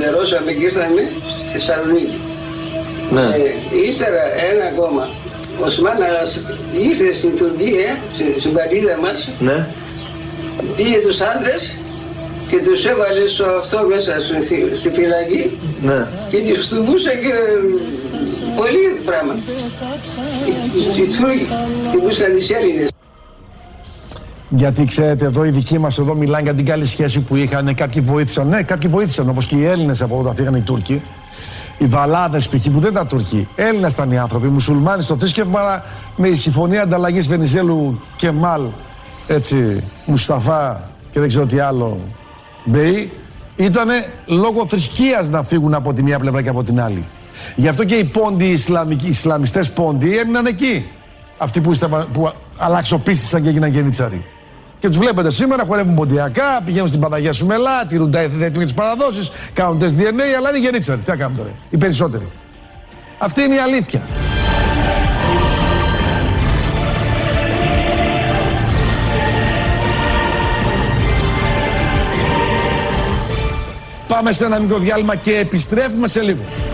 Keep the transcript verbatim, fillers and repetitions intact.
απελευθερώσαμε και ήρθαμε στη Θεσσαλονίκη. Ναι. Ε, ύστερα ένα ακόμα, ο Σμάνας ήρθε στην Τουρκία, στην πατρίδα μας, Ναι. πήγε τους άντρες και τους έβαλε στο αυτό μέσα στη, στη φυλακή, Ναι. και τους χτυπούσε και πολύ πράγμα. Οι Τούρκοι χτυπούσαν τις Έλληνες. Γιατί ξέρετε, εδώ οι δικοί μας εδώ μιλάνε για την καλή σχέση που είχαν. Κάποιοι βοήθησαν, ναι, κάποιοι βοήθησαν, όπως και οι Έλληνες από όταν φύγανε οι Τούρκοι. Οι Βαλάδες π.χ. που δεν ήταν Τούρκοι. Έλληνες ήταν οι άνθρωποι, οι μουσουλμάνοι στο θρήσκευμα, αλλά με η συμφωνία ανταλλαγής Βενιζέλου Κεμάλ, έτσι, Μουσταφά και δεν ξέρω τι άλλο, Μπέι, ήταν λόγω θρησκείας να φύγουν από τη μία πλευρά και από την άλλη. Γι' αυτό και οι πόντοι, οι Ισλαμικοί, οι Ισλαμιστές πόντοι έμειναν εκεί. Αυτοί που, είστε, που αλλαξοπίστησαν και έγιναν γενίτσαροι. Και τους βλέπετε σήμερα, χορεύουν ποντιακά, πηγαίνουν στην Παναγία Σουμελά, τηρούν τα έθιμα τις παραδόσεις, κάνουν τεστ ντι εν έι, αλλά είναι γενίτσαροι. Τι να κάνουμε τώρα, οι περισσότεροι. Αυτή είναι η αλήθεια. Πάμε σε ένα μικρό διάλειμμα και επιστρέφουμε σε λίγο.